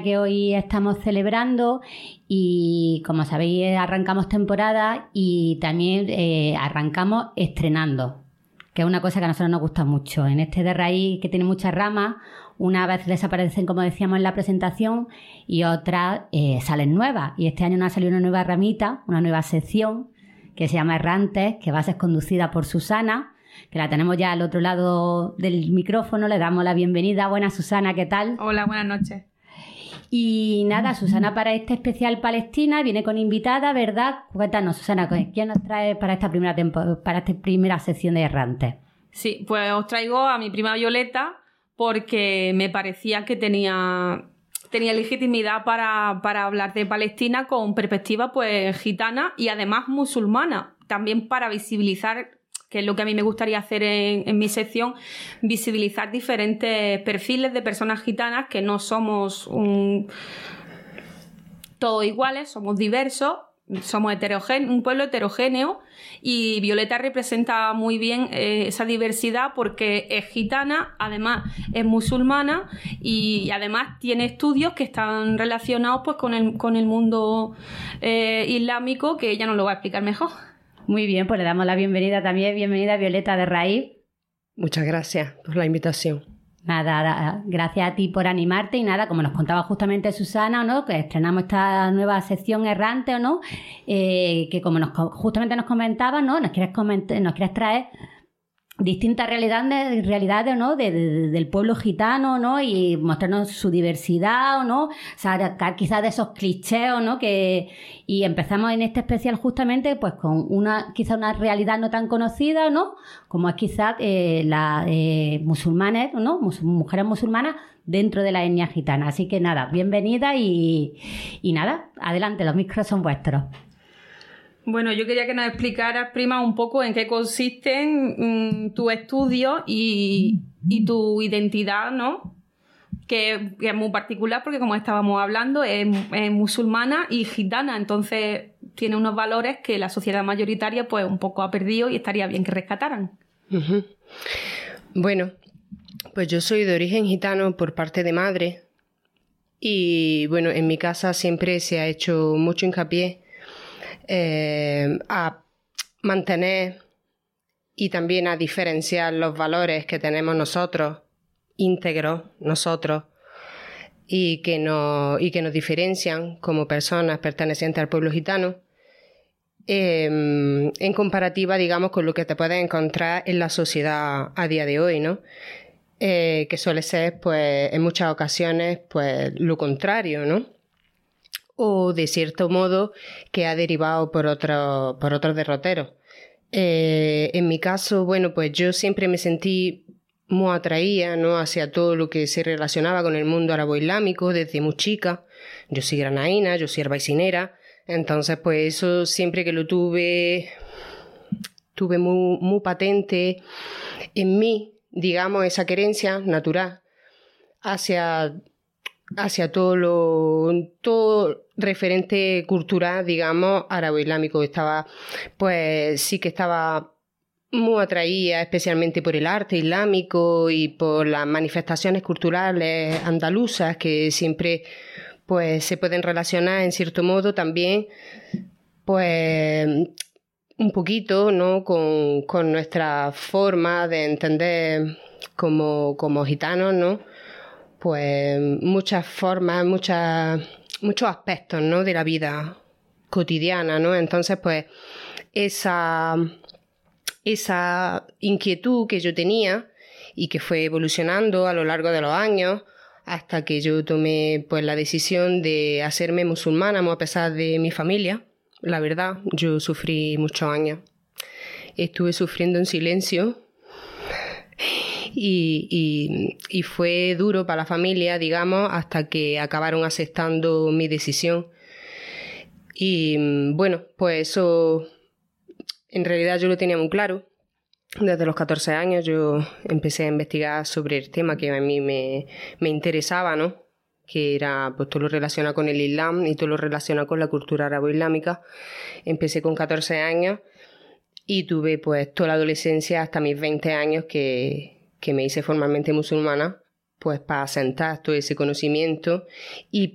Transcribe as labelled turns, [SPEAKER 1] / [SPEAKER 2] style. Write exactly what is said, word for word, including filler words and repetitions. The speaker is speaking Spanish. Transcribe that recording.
[SPEAKER 1] que hoy estamos celebrando y, como sabéis, arrancamos temporada y también eh, arrancamos estrenando, que es una cosa que a nosotros nos gusta mucho. En este de raíz, que tiene muchas ramas, una vez desaparecen, como decíamos en la presentación, y otras eh, salen nuevas. Y este año nos ha salido una nueva ramita, una nueva sección, que se llama Errantes, que va a ser conducida por Susana, que la tenemos ya al otro lado del micrófono. Le damos la bienvenida. Buenas, Susana, ¿qué tal?
[SPEAKER 2] Hola, buenas noches.
[SPEAKER 1] Y nada, Susana, para este especial Palestina viene con invitada, ¿verdad? Cuéntanos, Susana, ¿quién nos trae para esta primera tempo- para esta primera sección de Errantes?
[SPEAKER 2] Sí, pues os traigo a mi prima Violeta porque me parecía que tenía, tenía legitimidad para, para hablar de Palestina con perspectiva pues gitana y además musulmana, también para visibilizar, que es lo que a mí me gustaría hacer en, en mi sección, visibilizar diferentes perfiles de personas gitanas que no somos un, todos iguales, somos diversos. Somos heterogéne- un pueblo heterogéneo y Violeta representa muy bien eh, esa diversidad porque es gitana, además es musulmana y, y además tiene estudios que están relacionados pues, con, el, con el mundo eh, islámico, que ella nos lo va a explicar mejor.
[SPEAKER 1] Muy bien, pues le damos la bienvenida también. Bienvenida, Violeta de Raíz.
[SPEAKER 3] Muchas gracias por la invitación.
[SPEAKER 1] Nada, gracias a ti por animarte y nada, como nos contaba justamente Susana, ¿no? Que estrenamos esta nueva sección Errante, ¿o no? Eh, que como nos, justamente nos comentaba, ¿no? Nos quieres, comentar, nos quieres traer distintas realidades, realidades ¿no? De, de, del pueblo gitano, ¿no? Y mostrarnos su diversidad, ¿no? Sacar quizás de esos clichés, ¿no? Que, y empezamos en este especial justamente pues con una quizás una realidad no tan conocida, ¿no? Como es quizás eh, las eh, musulmanes, ¿no? Mus- mujeres musulmanas dentro de la etnia gitana. Así que nada, bienvenida y, y nada, adelante, los micros son vuestros.
[SPEAKER 2] Bueno, yo quería que nos explicaras, prima, un poco en qué consisten mmm, tu estudio y, y tu identidad, ¿no? Que, que es muy particular porque, como estábamos hablando, es, es musulmana y gitana, entonces tiene unos valores que la sociedad mayoritaria pues un poco ha perdido y estaría bien que rescataran.
[SPEAKER 3] Uh-huh. Bueno, pues yo soy de origen gitano por parte de madre y, bueno, en mi casa siempre se ha hecho mucho hincapié Eh, a mantener y también a diferenciar los valores que tenemos nosotros, íntegros nosotros, y que nos, y que nos diferencian como personas pertenecientes al pueblo gitano, eh, en comparativa, digamos, con lo que te puedes encontrar en la sociedad a día de hoy, ¿no? Eh, que suele ser, pues, en muchas ocasiones, pues, lo contrario, ¿no? O de cierto modo que ha derivado por otro, por otros derroteros. Eh, en mi caso, bueno, pues yo siempre me sentí muy atraída, ¿no? Hacia todo lo que se relacionaba con el mundo árabe-islámico desde muy chica. Yo soy granaína, yo soy herbaicinera, entonces pues eso siempre que lo tuve, tuve muy, muy patente en mí, digamos, esa querencia natural hacia... hacia todo lo todo referente cultural, digamos, árabe-islámico. Estaba, pues sí que estaba muy atraída especialmente por el arte islámico y por las manifestaciones culturales andaluzas que siempre pues se pueden relacionar en cierto modo también pues un poquito, ¿no? con, con nuestra forma de entender como, como gitanos, ¿no? Pues muchas formas, muchas, muchos aspectos, ¿no? De la vida cotidiana, ¿no? Entonces, pues, esa, esa inquietud que yo tenía y que fue evolucionando a lo largo de los años hasta que yo tomé, pues, la decisión de hacerme musulmana, a pesar de mi familia. La verdad, yo sufrí muchos años. Estuve sufriendo en silencio. Y, y, y fue duro para la familia, digamos, hasta que acabaron aceptando mi decisión. Y bueno, pues eso en realidad yo lo tenía muy claro. Desde los catorce años yo empecé a investigar sobre el tema que a mí me, me interesaba, ¿no? Que era pues todo lo relacionado con el Islam y todo lo relacionado con la cultura árabe-islámica. Empecé con catorce años y tuve pues toda la adolescencia hasta mis veinte años que que me hice formalmente musulmana, pues para asentar todo ese conocimiento y